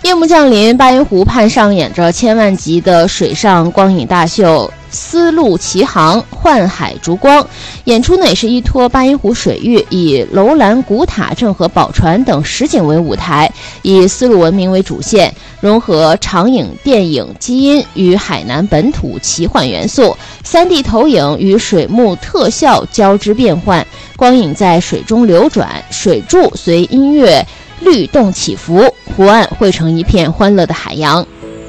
夜幕降临，巴音湖畔上演着千万级的水上光影大秀，丝路齐航，幻海烛光。演出呢也是依托巴音湖水域，以楼兰古塔、郑和宝船等实景为舞台，以丝路文明为主线，融合长影电影基因与海南本土奇幻元素，3D 投影与水幕特效交织变换，光影在水中流转，水柱随音乐律动起伏，湖岸汇成一片欢乐的海洋。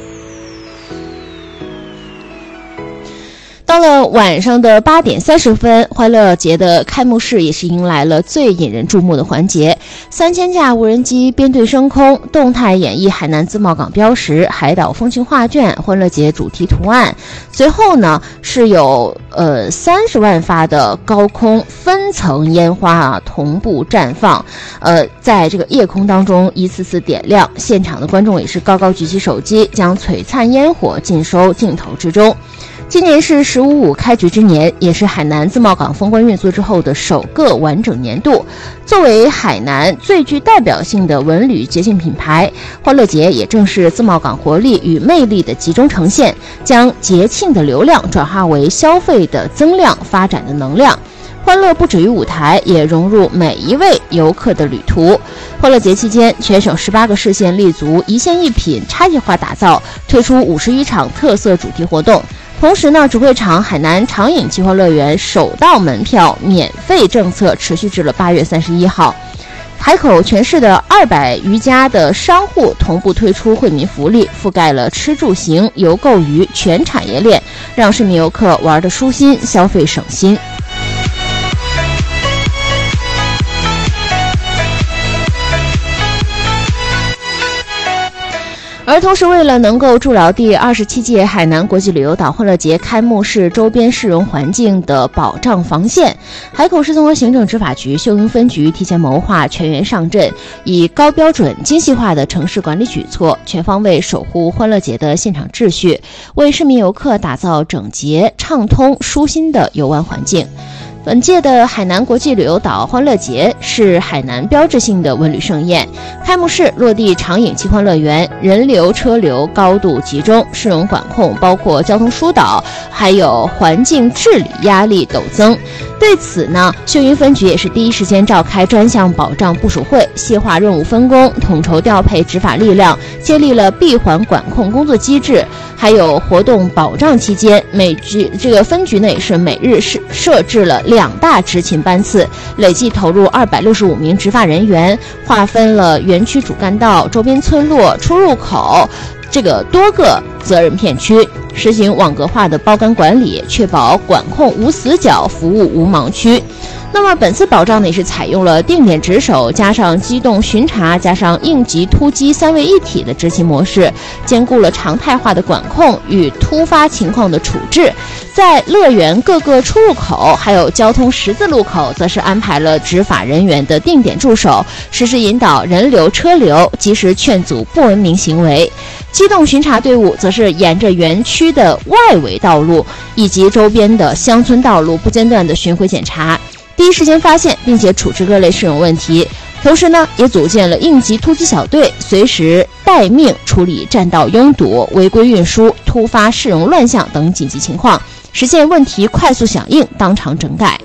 到了晚上的8点30分，欢乐节的开幕式也是迎来了最引人注目的环节，3000架无人机编队升空，动态演绎海南自贸港标识、海岛风情画卷、欢乐节主题图案。随后呢，是有30万发的高空分层烟花同步绽放，在这个夜空当中一次次点亮，现场的观众也是高高举起手机，将璀璨烟火尽收镜头之中。今年是15.5开局之年，也是海南自贸港封关运作之后的首个完整年度。作为海南最具代表性的文旅节庆品牌，欢乐节也正是自贸港活力与魅力的集中呈现，将节庆的流量转化为消费的增量、发展的能量。欢乐不止于舞台，也融入每一位游客的旅途。欢乐节期间，全省18个市县立足一县一品差异化打造，推出51场特色主题活动。同时呢，主会场海南长影奇幻乐园首到门票免费政策持续至了8月31号。海口全市的200余家的商户同步推出惠民福利，覆盖了吃住行游购娱全产业链，让市民游客玩得舒心，消费省心。而同时，为了能够助疗第27届海南国际旅游岛欢乐节开幕式周边市容环境的保障防线，海口市综合行政执法局秀英分局提前谋划，全员上阵，以高标准、精细化的城市管理举措，全方位守护欢乐节的现场秩序，为市民游客打造整洁、畅通、舒心的游玩环境。本届的海南国际旅游岛欢乐节是海南标志性的文旅盛宴，开幕式落地长影奇幻乐园，人流车流高度集中，市容管控包括交通疏导，还有环境治理压力陡增。对此呢，秀英分局也是第一时间召开专项保障部署会，细化任务分工，统筹调配执法力量，建立了闭环管控工作机制。还有活动保障期间，这个分局呢也是每日设置了2大执勤班次，累计投入265名执法人员，划分了园区主干道、周边村落、出入口这个多个责任片区，实行网格化的包干管理，确保管控无死角，服务无盲区。那么本次保障呢，也是采用了定点值守加上机动巡查加上应急突击3位一体的执勤模式，兼顾了常态化的管控与突发情况的处置。在乐园各个出入口还有交通十字路口，则是安排了执法人员的定点驻守，实时引导人流车流，及时劝阻不文明行为。机动巡查队伍则是沿着园区的外围道路以及周边的乡村道路不间断的巡回检查，第一时间发现并且处置各类市容问题。同时呢，也组建了应急突击小队，随时待命处理占道拥堵、违规运输、突发市容乱象等紧急情况，实现问题快速响应，当场整改。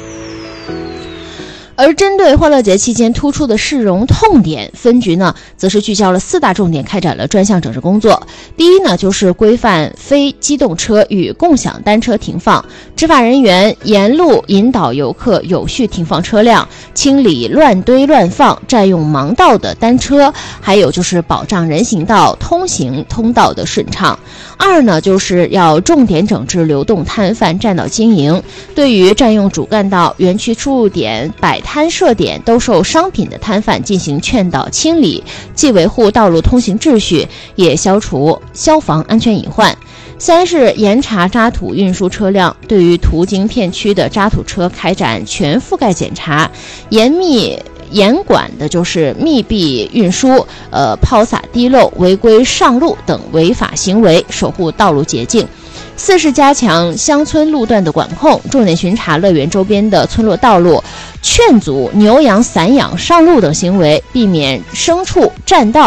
而针对欢乐节期间突出的市容痛点，分局呢则是聚焦了4大重点，开展了专项整治工作。第一呢，就是规范非机动车与共享单车停放，执法人员沿路引导游客有序停放车辆，清理乱堆乱放、占用盲道的单车，还有就是保障人行道通行通道的顺畅。二呢，就是要重点整治流动摊贩占道经营，对于占用主干道、园区出入点、摆摊设点兜售商品的摊贩进行劝导清理，既维护道路通行秩序，也消除消防安全隐患。三是严查渣土运输车辆，对于途经片区的渣土车开展全覆盖检查，严管的就是密闭运输、抛洒滴漏、违规上路等违法行为，守护道路洁净。四是加强乡村路段的管控，重点巡查乐园周边的村落道路，劝阻牛羊散养上路等行为，避免牲畜占道